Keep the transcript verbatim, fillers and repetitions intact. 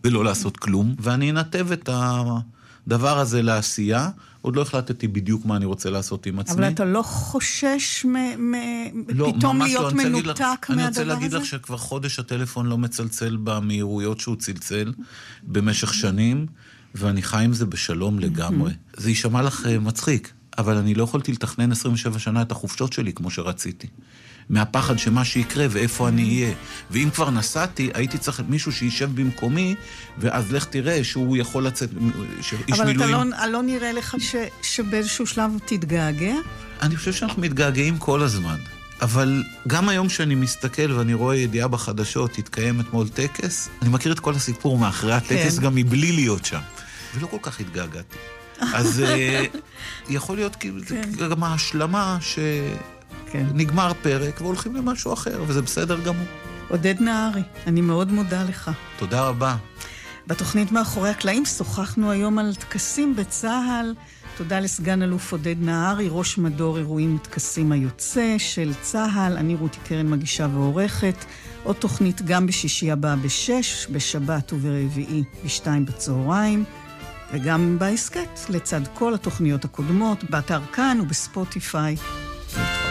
ולא לעשות כלום, ואני אנתב את הדבר הזה לעשייה, עוד לא החלטתי בדיוק מה אני רוצה לעשות עם עצמי. אבל אתה לא חושש פתאום להיות מנותק מהדבר הזה? אני רוצה להגיד לך שכבר חודש הטלפון לא מצלצל במהירויות שהוא צלצל במשך שנים, ואני חי עם זה בשלום לגמרי. זה יישמע לך מצחיק, אבל אני לא יכולתי לתכנן עשרים ושבע שנה את החופשות שלי כמו שרציתי. מהפחד שמה שיקרה ואיפה אני אהיה. ואם כבר נסעתי, הייתי צריך מישהו שישב במקומי, ואז לך תראה שהוא יכול לצאת, איש אבל מילואים. אבל אתה לא, לא נראה לך ש, שבאיזשהו שלב תתגעגע? אני חושב שאנחנו מתגעגעים כל הזמן. אבל גם היום שאני מסתכל ואני רואה ידיעה בחדשות, התקיים אתמול טקס, אני מכיר את כל הסיפור מאחרי הטקס, כן. גם מבלי להיות שם. ולא כל כך התגעגעתי. אז יכול להיות כן. גם ההשלמה ש... כן. נגמר פרק והולכים למשהו אחר, וזה בסדר גמור. עודד נהרי, אני מאוד מודה לך. תודה רבה. בתוכנית מאחורי הקלעים שוחחנו היום על טקסים בצהל. תודה לסגן אלוף עודד נהרי, ראש מדור אירועים וטקסים היוצא של צהל. אני רותי קרן מגישה ועורכת. עוד תוכנית גם בשישי הבא בשש, בשבת וברביעי בשתיים בצהריים. וגם בעסקת, לצד כל התוכניות הקודמות, באתר כאן ובספוטיפיי.